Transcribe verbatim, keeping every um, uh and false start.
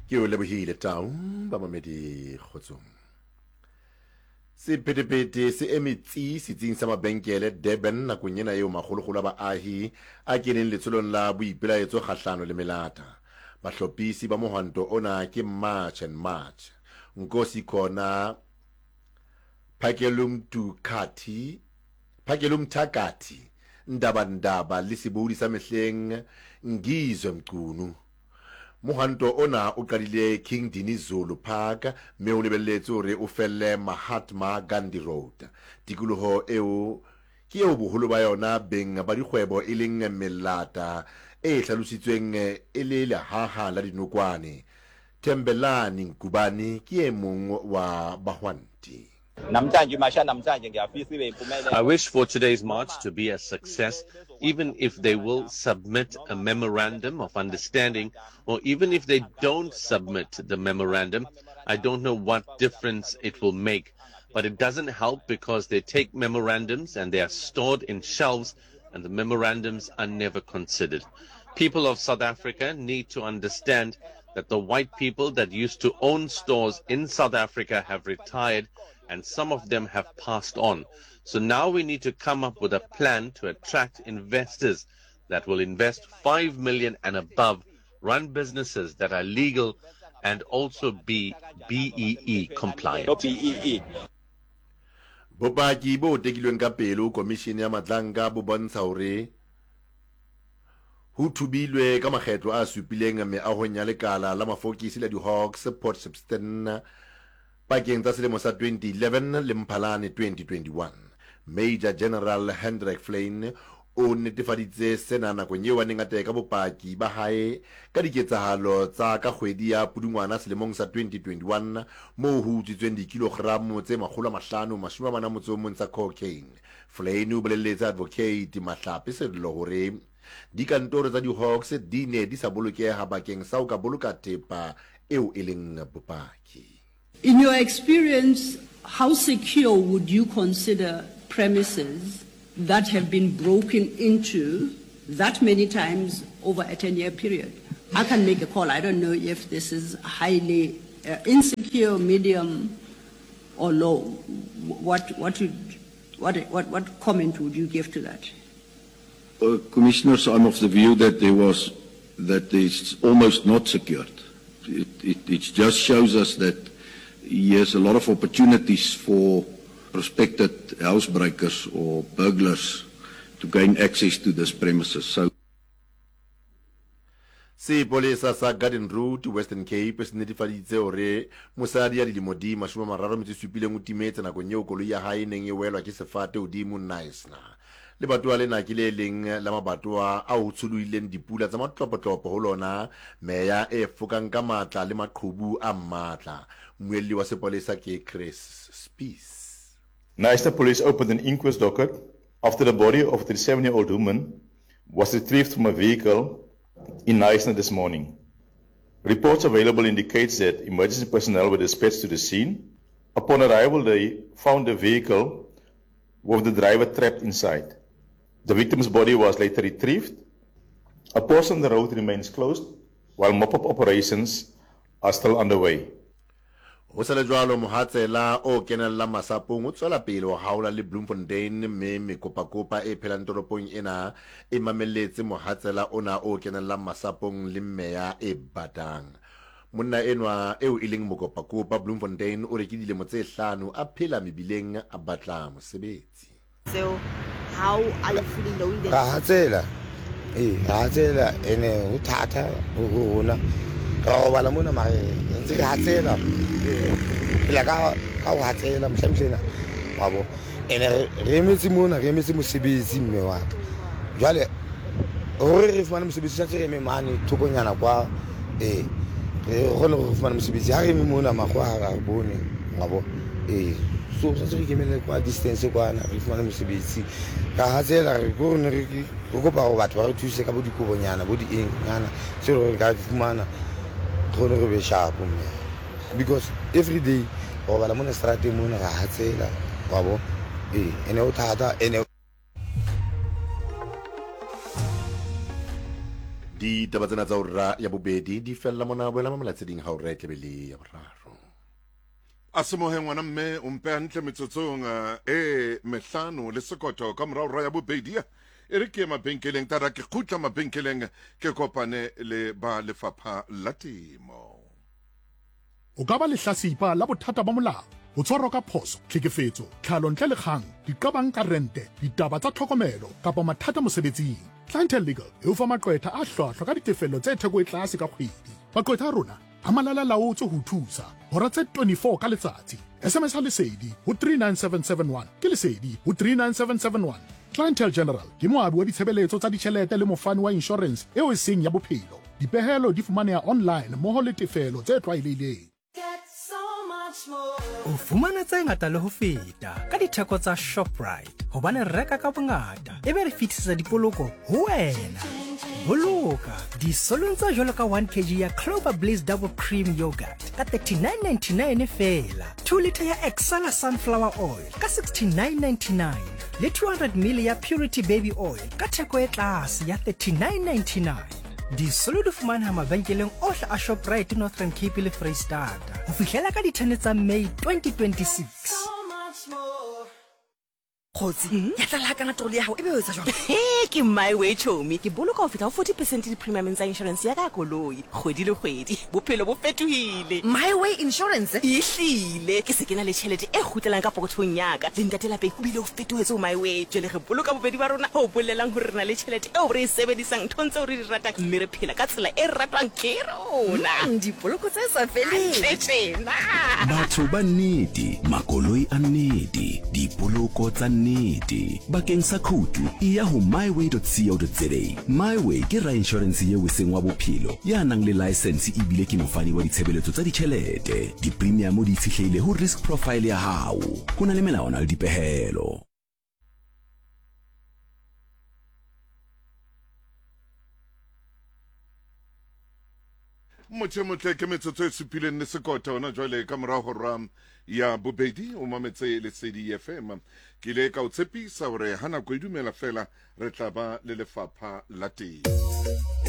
ke o lebohile taung ba mamedi kgotsong. Sephethephethe se emetsi setsing sa mabenkele Durban nakong ena eo magologolo a baahi a keneng letsholong la boipelaetso kgahlano le melata. Bahlophisi ba mohwanto ona ke March and March, Nkosi Khona Phakelumthakathi Phakelumthakathi, Ndaba Ndaba le sebodi sa mehleng Ngizwe Mchunu. Mohwanto ona o qadile King Dini Zulu Park mme o lebelletse hore o felle Mahatma Gandhi Road. Tikoloho eo ke eo boholo ba yona beng ba dikgwebo e leng melata e hlalositsweng e le lehaha la dinokwane. Thembelani Nkubani ke e mong wa bahwanti. I wish for today's march to be a success, even if they will submit a memorandum of understanding, or even if they don't submit the memorandum. I don't know what difference it will make, but it doesn't help because they take memorandums and they are stored in shelves and the memorandums are never considered. People of South Africa need to understand that the white people that used to own stores in South Africa have retired and some of them have passed on. So now we need to come up with a plan to attract investors that will invest five million and above, run businesses that are legal and also be B E E compliant. Bopaki bo tekilweng ka pelo komishene ya Matlanka bo bontsha hore ho thubilwe ka makgetlo a supileng meahong ya lekala la mafokisi la di-Hawks Port Shepstone pakeng tsa selemo sa twenty eleven le Mphalane twenty twenty-one. Major General Hendrik Flynn o netefaditse sena nakong eo a neng a teka bopaki ba hae ka diketsahalo tsa ka kgwedi ya Pudungwana selemong sa twenty twenty-one moo ho utswitsweng dikilogramo tse makgolo a mahlano mashome a mane a motso o mong tsa cocaine. Flynn o bolelletse Advocate Mahlapi Sello hore dikantoro tsa di-Hawks di ne di sa bolokeha bakeng sa ho ka boloka thepa eo e leng bopaki. In your experience, how secure would you consider premises that have been broken into that many times over a ten-year period? I can make a call. I don't know if this is highly uh, insecure, medium, or low. What, what, would, what, what, what comment would you give to that? Uh, Commissioners, I'm of the view that there was that it's almost not secured. It, it, it just shows us that there's a lot of opportunities for prospective housebreakers or burglars to gain access to this premises. So, Sepolesa sa Garden Route Western Cape se netefaditse hore mosadi ya dilemo di mashome a mararo metso e supileng o timetse nakong eo koloi ya hae neng e welwa ke sefate hodimo Knysna. Lebatowa lena ke le leng la mabatowa a ho tsholoileng dipula tsa matlopotlopo ho lona meya e fokang ka matla le maqhubu a matla. Mmuelli wa sepolesa ke Chris Spies. Knysna police opened an inquest docket after the body of a thirty-seven-year-old woman was retrieved from a vehicle in Knysna this morning. Reports available indicates that emergency personnel were dispatched to the scene. Upon arrival, they found the vehicle with the driver trapped inside. The victim's body was later retrieved. A portion of the road remains closed while mop-up operations are still underway. Ho sa le jwalo mohatsela o kenella masapong o tswela pele ho haola le Bloemfontein mme mekopakopa e phelang toropong ena e mamelletse mohatsela ona o kenella masapong le meya e batang. Monna enwa eo e leng mokopakopa Bloemfontein o re ke dilemo tse hlano a phela mebileng a batla mosebetsi. So how are you feeling knowing that? Hatsela eh hatsela ene ho thata ho hona ka bala mona mare ntse ka hatsela la ka ka ho hatsela mhlamhlena wabo ene re metsi mona re metsi mosebetsi mme wa jwale hore re fumana mosebetsi sa tsere me mane thokonyana kwa eh re gone go fumana mosebetsi ha re me mona magwa ga bone wabo eh so sa tsere ke mele kwa distance kwa na re fumana mosebetsi ka hatsela re go ne re go kopa go batho ba re thuse ka bo dikobonyana bo di eng nyana se re ka fumana gone go be sharp mme because every day o bala mona strate mona ga hatsela wabo eh ene o thata ene di taba tsena tsa ura ya bobedi di fella mona boela mamolatseding ha o re tlebele ya boraro a se mohe ngwana mme o mpe hantle metsotsong e mehlano le sekoto ka morao ya bobedi e re ke mabenkeleng tara ke khutla mabenkeleng ke kopane le ba lefapha la temo. O ka ba lehlasipa la bothata ba molao, o tshwarwa ka phoso, tlhekefetso, tlhalo ntle le kgang, diqabang ka rente, ditaba tsa tlhokomelo kapa mathata mosebetsing. Clientele Legal e o fa maqwetha a hlwahlwa ka ditefello tse theko e tlase ka kgwedi. Maqwetha a rona a malala laotswe ho thusa hora tse twenty-four ka letsatsi. S M S ha lesedi ho three nine seven seven one ke lesedi ho three nine seven seven one. Clientele General ke moabi wa ditshebeletso tsa ditjhelete le mofani wa insurance eo e seng ya bophelo. Dipehelo di fumaneha online mmoho le tefelo tse tlwaelehileng. O fumana tse ngata le ho feta ka ditheko tsa Shoprite hobane re reka ka bongata ebe re fitisetsa dipoloko ho wena. Boloka disolong tsa jwalo ka one kilogram ya Clover Bliss Double Cream Yogurt ka thirty-nine ninety-nine fela, two litre ya Excella Sunflower Oil ka sixty-nine ninety-nine le two hundred milliliters ya Purity Baby Oil ka theko e tlase ya thirty-nine ninety-nine. Disolo di fumaneha mabenkeleng ohle a Shoprite Northern Cape le Freystata ho fihlela ka di-ten tsa May twenty twenty-six. Khotsi ya tla kana tole ya hao ebe o etsa jwang? He ke my way chomi ke boloka ho feta forty percent di premium tsa insurance ya ka koloi kgwedi le kgwedi bophelo bo fetohile. My way insurance e hlile ke se ke na le tšhelete e kgutlelang ka pokothong ya ka le ntatela pe kubile ho fetohetse my way jele re boloka bobedi ba rona ho bolelang hore rena le tšhelete e re e sebedisang nthontse re di ratang mme re phela ka tsela e ratwang ke rona di poloko tse sa feleng tsena batho ba nnete makoloi a nnete di poloko tsa nnete bakeng sa khoutu e ya ho my way dot co dot za. My Way ke ra insurance ye o seng wa bophelo ya nang le license e bile ke mofani wa ditshebeletso tsa ditjhelete. Di premium di tshihlile ho risk profile ya hao, ho na le melawana le dipehelo. Moche motle ke metsotso e supileng le sekota ona jwale ka morao hora ya bobedi o mametse lesedi F M ke le ka o tshepisa hore hana go idumela fela re tla ba le lefapha la teng.